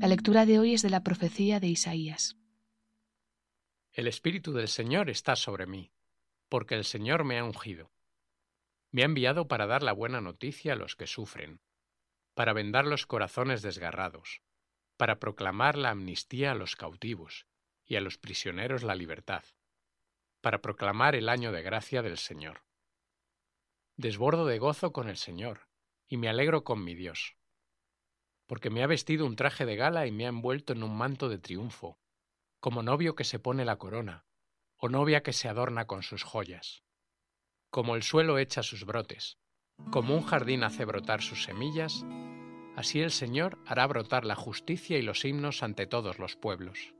La lectura de hoy es de la profecía de Isaías. El Espíritu del Señor está sobre mí, porque el Señor me ha ungido. Me ha enviado para dar la buena noticia a los que sufren, para vendar los corazones desgarrados, para proclamar la amnistía a los cautivos y a los prisioneros la libertad, para proclamar el año de gracia del Señor. Desbordo de gozo con el Señor, y me alegro con mi Dios, porque me ha vestido un traje de gala y me ha envuelto en un manto de triunfo, como novio que se pone la corona, o novia que se adorna con sus joyas. Como el suelo echa sus brotes, como un jardín hace brotar sus semillas, así el Señor hará brotar la justicia y los himnos ante todos los pueblos.